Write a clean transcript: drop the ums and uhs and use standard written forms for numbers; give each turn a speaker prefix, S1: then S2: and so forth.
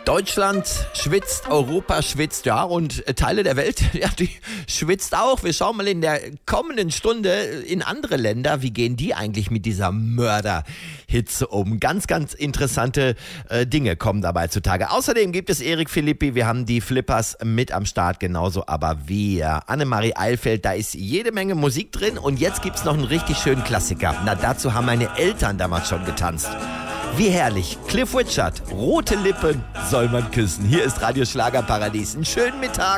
S1: Deutschland schwitzt, Europa schwitzt, ja, und Teile der Welt, ja, die schwitzt auch. Wir schauen mal in der kommenden Stunde in andere Länder. Wie gehen die eigentlich mit dieser Mörderhitze um? Ganz, ganz interessante Dinge kommen dabei zutage. Außerdem gibt es Erik Philippi, wir haben die Flippers mit am Start, genauso aber wir. Annemarie Eilfeld, da ist jede Menge Musik drin und jetzt gibt's noch einen richtig schönen Klassiker. Na, dazu haben meine Eltern damals schon getanzt. Wie herrlich. Cliff Richard, rote Lippen soll man küssen. Hier ist Radio Schlagerparadies. Einen schönen Mittag.